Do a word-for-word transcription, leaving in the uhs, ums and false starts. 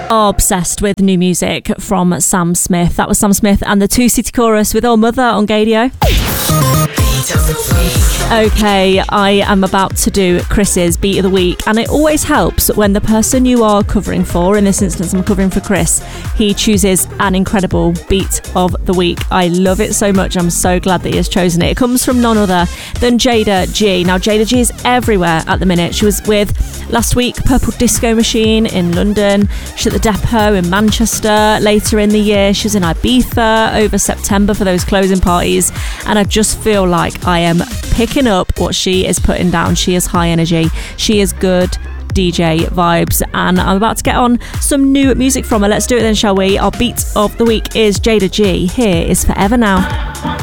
Obsessed with new music from Sam Smith. That was Sam Smith and the Two City Chorus with Oh Mother on Gadio. Okay, I am about to do Chris's Beat of the Week, and it always helps when the person you are covering for, in this instance I'm covering for Chris, he chooses an incredible Beat of the Week. I love it so much. I'm so glad that he has chosen it. It comes from none other than Jada G. Now, Jada G is everywhere at the minute. She was with, last week, Purple Disco Machine in London. She's at the Depot in Manchester. Later in the year, she was in Ibiza over September for those closing parties, and I just feel like I am picking up what she is putting down. She is high energy. She is good D J vibes, and I'm about to get on some new music from her. Let's do it then, shall we? Our Beat of the Week is Jada G. Here is Forever Now.